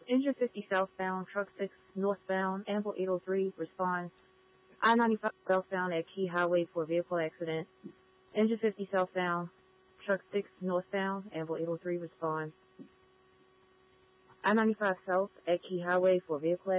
Engine 50 southbound, truck 6 northbound, Amble 803 responds. I-95 southbound at Key Highway for vehicle accident. Engine 50 southbound, truck 6 northbound, Amble 803 responds. I-95 south at Key Highway for vehicle accident.